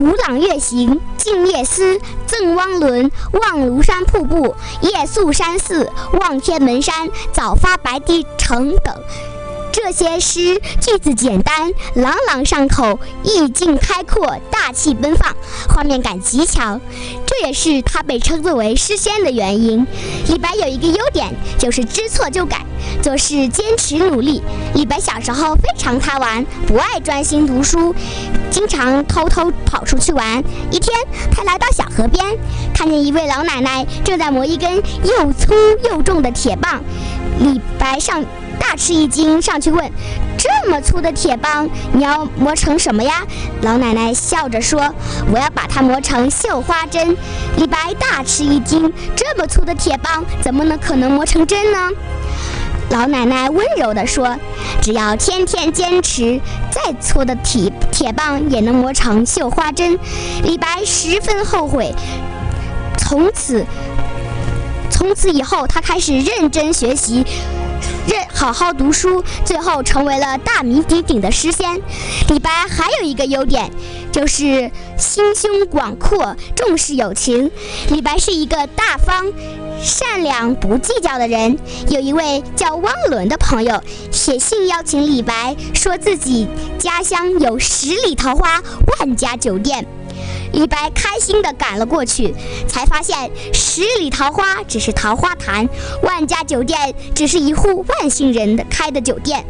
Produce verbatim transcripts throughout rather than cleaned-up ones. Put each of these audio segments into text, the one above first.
吴朗月行、静夜思、赠汪伦、望庐山瀑布、夜宿山寺、望天门山、早发白帝城等。这些诗句子简单，朗朗上口，意境开阔，大气奔放，画面感极强，这也是他被称作为诗仙的原因。李白有一个优点，就是知错就改，做事坚持努力。李白小时候非常贪玩，不爱专心读书，经常偷偷跑出去玩。一天，他来到小河边，看见一位老奶奶正在磨一根又粗又重的铁棒。李白上大吃一惊，上去问：“这么粗的铁棒，你要磨成什么呀？”老奶奶笑着说：“我要把它磨成绣花针。”李白大吃一惊，这么粗的铁棒，怎么能可能磨成针呢？老奶奶温柔地说：“只要天天坚持，再粗的铁铁棒也能磨成绣花针。”李白十分后悔，从此从此以后，他开始认真学习，认好好读书，最后成为了大名鼎鼎的诗仙。李白还有一个优点，就是心胸广阔，重视友情。李白是一个大方、善良、不计较的人。有一位叫汪伦的朋友写信邀请李白，说自己家乡有十里桃花，万家酒店。李白开心地赶了过去，才发现十里桃花只是桃花潭，万家酒店只是一户万姓人的开的酒店。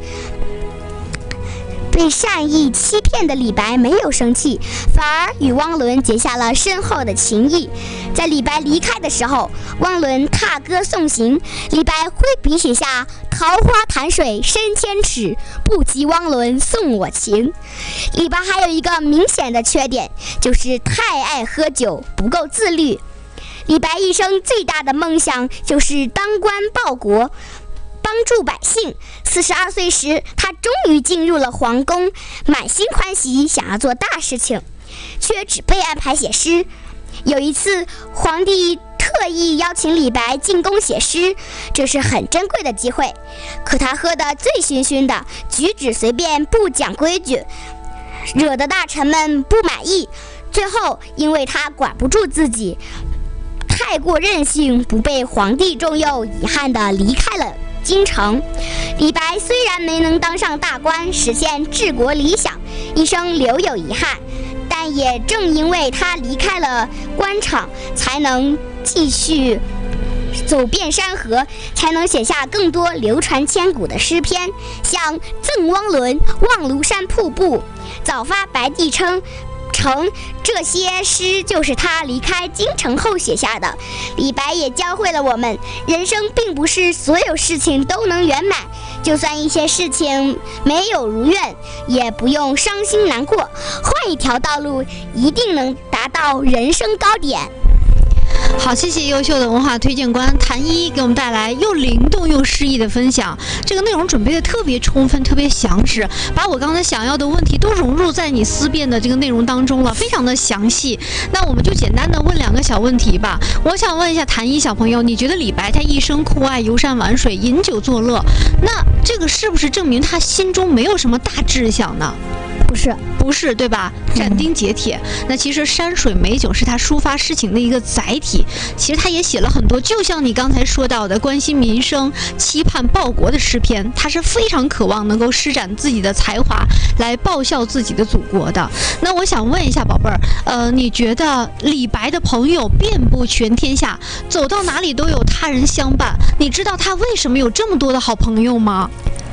被善意欺骗的李白没有生气，反而与汪伦结下了深厚的情谊。在李白离开的时候，汪伦踏歌送行，李白挥笔写下：“桃花潭水深千尺，不及汪伦送我情。”李白还有一个明显的缺点，就是太爱喝酒，不够自律。李白一生最大的梦想就是当官报国，帮助百姓。四十二岁时，他终于进入了皇宫，满心欢喜，想要做大事情，却只被安排写诗。有一次，皇帝特意邀请李白进宫写诗，这是很珍贵的机会。可他喝得醉醺醺的，举止随便，不讲规矩，惹得大臣们不满意。最后，因为他管不住自己，太过任性，不被皇帝重用，遗憾地离开了京城。李白虽然没能当上大官，实现治国理想，一生留有遗憾，但也正因为他离开了官场，才能继续走遍山河，才能写下更多流传千古的诗篇，像《赠汪伦》《望庐山瀑布》《早发白帝城》城，这些诗就是他离开京城后写下的。李白也教会了我们，人生并不是所有事情都能圆满，就算一些事情没有如愿，也不用伤心难过，换一条道路，一定能达到人生高点。 好，谢谢优秀的文化推荐官谭一给我们带来又灵动又诗意的分享。这个内容准备的特别充分，特别详实，把我刚才想要的问题都融入在你思辨的这个内容当中了，非常的详细。那我们就简单的问两个小问题吧。我想问一下谭一小朋友，你觉得李白他一生酷爱游山玩水，饮酒作乐，那这个是不是证明他心中没有什么大志向呢？ 不是， 不是，对吧？斩钉截铁。嗯、那其实山水美酒是他抒发诗情的一个载体。其实他也写了很多，就像你刚才说到的，关心民生、期盼报国的诗篇。他是非常渴望能够施展自己的才华，来报效自己的祖国的。那我想问一下宝贝儿，呃，你觉得李白的朋友遍布全天下，走到哪里都有他人相伴，你知道他为什么有这么多的好朋友吗？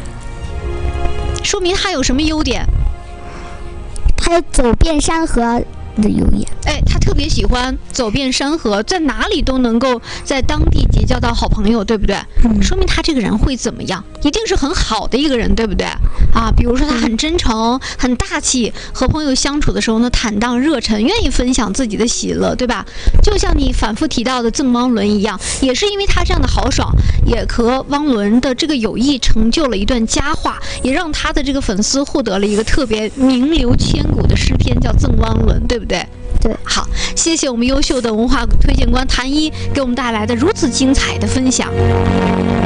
说明他有什么优点？ 他有走遍山河的优点。 哎，他特别喜欢走遍山河，在哪里都能够在当地结交到好朋友，对不对？嗯，说明他这个人会怎么样？一定是很好的一个人，对不对？啊，比如说他很真诚、很大气，和朋友相处的时候呢，坦荡热忱，愿意分享自己的喜乐，对吧？就像你反复提到的赠汪伦一样，也是因为他这样的豪爽，也和汪伦的这个友谊成就了一段佳话，也让他的这个粉丝获得了一个特别名留千古的诗篇，叫《赠汪伦》，对不对？ 对， 好，谢谢我们优秀的文化推荐官谭一给我们带来的如此精彩的分享。